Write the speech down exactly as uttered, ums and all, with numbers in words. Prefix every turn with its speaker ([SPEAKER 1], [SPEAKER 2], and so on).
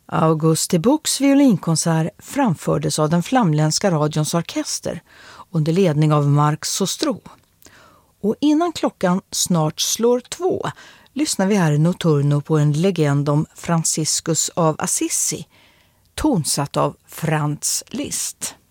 [SPEAKER 1] Auguste Buchs violinkonsert framfördes av den flamländska radions orkester under ledning av Marc Sostro. Och innan klockan snart slår två lyssnar vi här i Notturno på en legend om Franciscus av Assisi, tonsatt av Franz Liszt.